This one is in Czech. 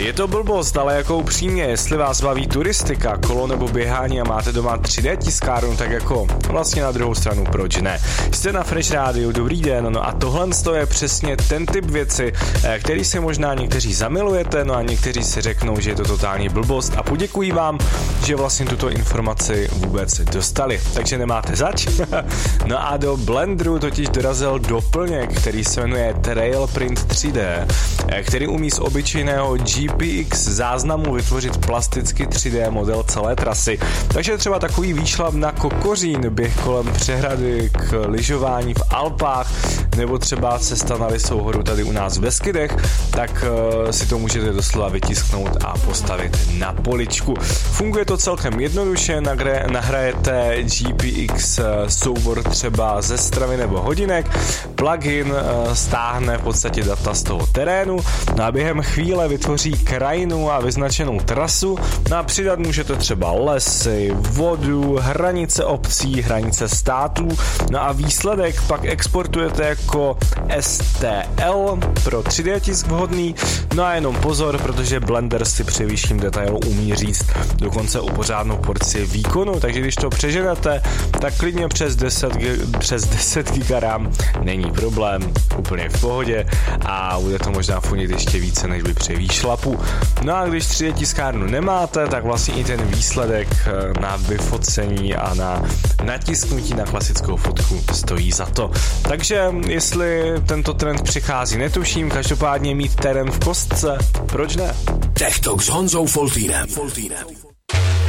Je to blbost, ale jako upřímně, jestli vás baví turistika, kolo nebo běhání a máte doma 3D tiskárnu, tak jako vlastně na druhou stranu proč ne. Jste na Fresh Rádiu, dobrý den, no a tohle je přesně ten typ věci, který si možná někteří zamilujete, no a někteří si řeknou, že je to totální blbost a poděkují vám, že vlastně tuto informaci vůbec dostali. Takže nemáte zač. No a do Blenderu totiž dorazil doplněk, který se jmenuje Trailprint 3D, který umí z obyčejného GPX záznamu vytvořit plasticky 3D model celé trasy. Takže třeba takový výšlap na Kokořín, běh kolem přehrady k lyžování v Alpách, nebo třeba cesta na Lysou horu tady u nás v Beskydech, tak si to můžete doslova vytisknout a postavit na poličku. Funguje to celkem jednoduše, nahrajete GPX soubor třeba ze stravy nebo hodinek, plugin stáhne v podstatě data z toho terénu, no a během chvíle vytvoří krajinu a vyznačenou trasu, no a přidat můžete třeba lesy, vodu, hranice obcí, hranice států, no a výsledek pak exportujete jako STL pro 3D tisk vhodný, no a jenom pozor, protože Blender si při vyšším detailu umí říct dokonce o pořádnou porci výkonu, takže když to přeženete, tak klidně přes 10 GB RAM není problém, úplně v pohodě a bude to možná funit ještě více než by při výšlapu. No a když 3D tiskárnu nemáte, tak vlastně i ten výsledek na vyfocení a na natisknutí na klasickou fotku stojí za to. Takže jestli tento trend přichází, netuším, každopádně mít terén v kostce, proč ne? Tech Talk s Honzou Foltýnem.